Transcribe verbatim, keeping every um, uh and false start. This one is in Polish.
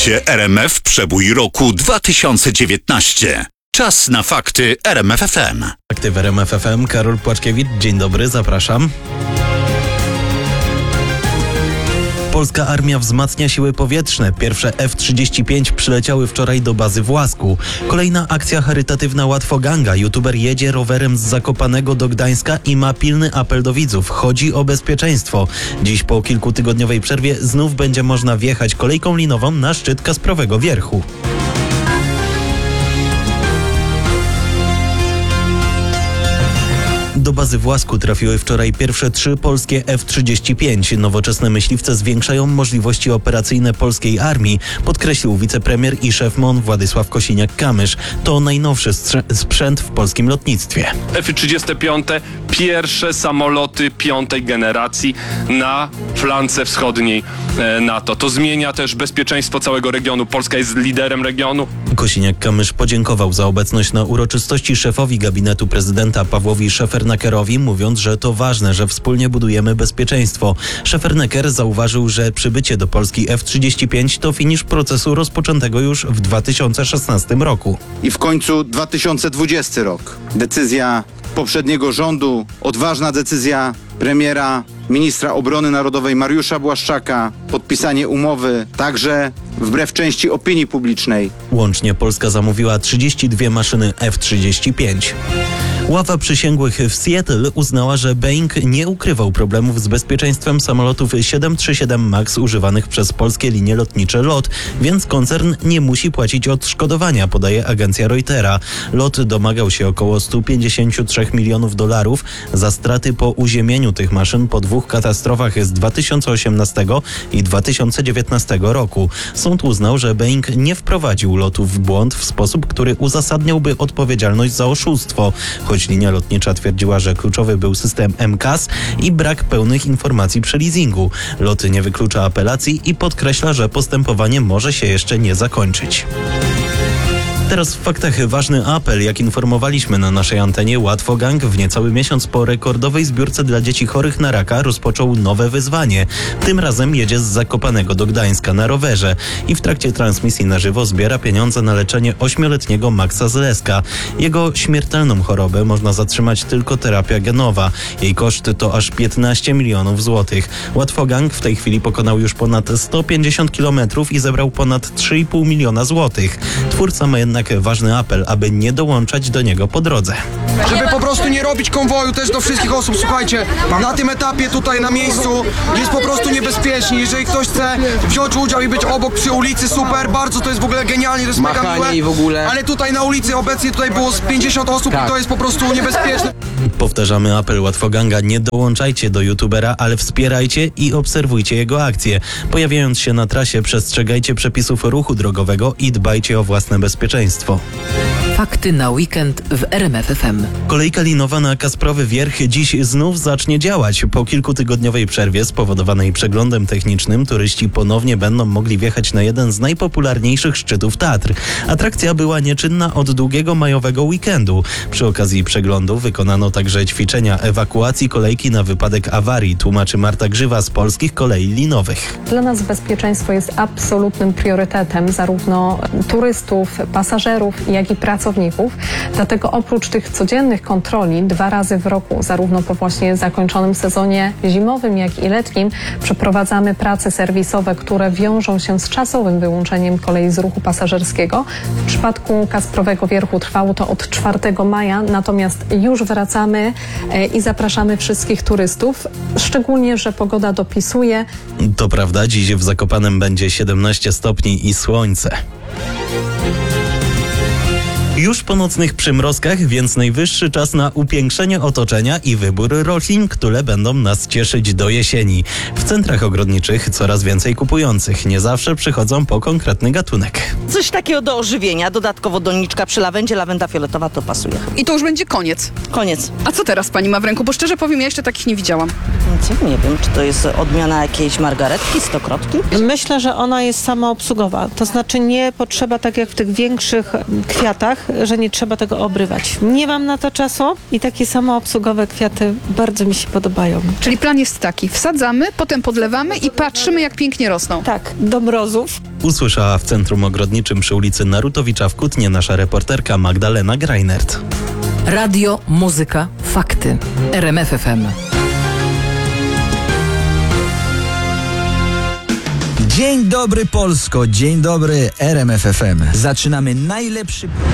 Słuchacie R M F Przebój roku dwa tysiące dziewiętnaście. Czas na fakty R M F F M. Fakty w R M F F M. Karol Płaczkiewicz, dzień dobry, zapraszam. Polska armia wzmacnia siły powietrzne. Pierwsze F trzydzieści pięć przyleciały wczoraj do bazy w Łasku. Kolejna akcja charytatywna Łatwoganga. YouTuber jedzie rowerem z Zakopanego do Gdańska i ma pilny apel do widzów. Chodzi o bezpieczeństwo. Dziś po kilkutygodniowej przerwie znów będzie można wjechać kolejką linową na szczyt Kasprowego Wierchu. Do bazy w Łasku trafiły wczoraj pierwsze trzy polskie F trzydzieści pięć. Nowoczesne myśliwce zwiększają możliwości operacyjne polskiej armii, podkreślił wicepremier i szef M O N Władysław Kosiniak-Kamysz. To najnowszy sprzęt w polskim lotnictwie. F trzydzieści pięć, pierwsze samoloty piątej generacji na flance wschodniej NATO. To zmienia też bezpieczeństwo całego regionu. Polska jest liderem regionu. Kosiniak-Kamysz podziękował za obecność na uroczystości szefowi gabinetu prezydenta Pawłowi Szefernakerowi, mówiąc, że to ważne, że wspólnie budujemy bezpieczeństwo. Szefernaker zauważył, że przybycie do Polski F trzydzieści pięć to finisz procesu rozpoczętego już w dwa tysiące szesnastym roku. I w końcu dwa tysiące dwudziesty rok. Decyzja poprzedniego rządu, odważna decyzja premiera, ministra obrony narodowej Mariusza Błaszczaka, podpisanie umowy także wbrew części opinii publicznej. Łącznie Polska zamówiła trzydzieści dwie maszyny F trzydzieści pięć. Ława przysięgłych w Seattle uznała, że Boeing nie ukrywał problemów z bezpieczeństwem samolotów siedem trzy siedem MAX używanych przez polskie linie lotnicze LOT, więc koncern nie musi płacić odszkodowania, podaje agencja Reutera. LOT domagał się około sto pięćdziesiąt trzy milionów dolarów za straty po uziemieniu tych maszyn po dwóch katastrofach z dwa tysiące osiemnastego i dwa tysiące dziewiętnastego roku. Sąd uznał, że Boeing nie wprowadził LOT-u w błąd w sposób, który uzasadniałby odpowiedzialność za oszustwo, choć linia lotnicza twierdziła, że kluczowy był system M C A S i brak pełnych informacji przy leasingu. LOT nie wyklucza apelacji i podkreśla, że postępowanie może się jeszcze nie zakończyć. Teraz w faktach ważny apel. Jak informowaliśmy na naszej antenie, Łatwogang w niecały miesiąc po rekordowej zbiórce dla dzieci chorych na raka rozpoczął nowe wyzwanie. Tym razem jedzie z Zakopanego do Gdańska na rowerze i w trakcie transmisji na żywo zbiera pieniądze na leczenie ośmioletniego Maxa z Leska. Jego śmiertelną chorobę można zatrzymać tylko terapia genowa. Jej koszt to aż piętnaście milionów złotych. Łatwogang w tej chwili pokonał już ponad sto pięćdziesiąt kilometrów i zebrał ponad trzy i pół miliona złotych. Twórca ma jednak ważny apel, aby nie dołączać do niego po drodze. Żeby po prostu nie robić konwoju też do wszystkich osób. Słuchajcie, na tym etapie tutaj na miejscu jest po prostu niebezpiecznie. Jeżeli ktoś chce wziąć udział i być obok przy ulicy, super, bardzo to jest w ogóle genialnie, to jest mega miłe, i w ogóle. Ale tutaj na ulicy obecnie tutaj było z pięćdziesiąt osób tak. I to jest po prostu niebezpieczne. Powtarzamy apel Łatwoganga, nie dołączajcie do youtubera, ale wspierajcie i obserwujcie jego akcje. Pojawiając się na trasie, przestrzegajcie przepisów ruchu drogowego i dbajcie o własne bezpieczeństwo. Fakty na weekend w R M F F M. Kolejka linowa na Kasprowy Wierch dziś znów zacznie działać. Po kilkutygodniowej przerwie spowodowanej przeglądem technicznym turyści ponownie będą mogli wjechać na jeden z najpopularniejszych szczytów Tatr. Atrakcja była nieczynna od długiego majowego weekendu. Przy okazji przeglądu wykonano także ćwiczenia ewakuacji kolejki na wypadek awarii, tłumaczy Marta Grzywa z Polskich Kolei Linowych. Dla nas bezpieczeństwo jest absolutnym priorytetem zarówno turystów, pasażerów, jak i pracowników. Dlatego oprócz tych codziennych kontroli dwa razy w roku, zarówno po właśnie zakończonym sezonie zimowym, jak i letnim, przeprowadzamy prace serwisowe, które wiążą się z czasowym wyłączeniem kolei z ruchu pasażerskiego. W przypadku Kasprowego Wierchu trwało to od czwartego maja, natomiast już wracamy i zapraszamy wszystkich turystów, szczególnie, że pogoda dopisuje. To prawda, dziś w Zakopanem będzie siedemnaście stopni i słońce. Już po nocnych przymrozkach, więc najwyższy czas na upiększenie otoczenia i wybór roślin, które będą nas cieszyć do jesieni. W centrach ogrodniczych coraz więcej kupujących. Nie zawsze przychodzą po konkretny gatunek. Coś takiego do ożywienia, dodatkowo doniczka przy lawendzie, lawenda fioletowa to pasuje. I to już będzie koniec. Koniec. A co teraz pani ma w ręku? Bo szczerze powiem, ja jeszcze takich nie widziałam. Nic, nie wiem, czy to jest odmiana jakiejś margaretki, stokrotki? Myślę, że ona jest samoobsługowa. To znaczy nie potrzeba, tak jak w tych większych kwiatach, że nie trzeba tego obrywać. Nie mam na to czasu i takie samoobsługowe kwiaty bardzo mi się podobają. Czyli plan jest taki, wsadzamy, potem podlewamy i patrzymy, jak pięknie rosną. Tak, do mrozów. Usłyszała w Centrum Ogrodniczym przy ulicy Narutowicza w Kutnie nasza reporterka Magdalena Greinert. Radio, muzyka, fakty. R M F F M. Dzień dobry Polsko, dzień dobry R M F F M. Zaczynamy najlepszy...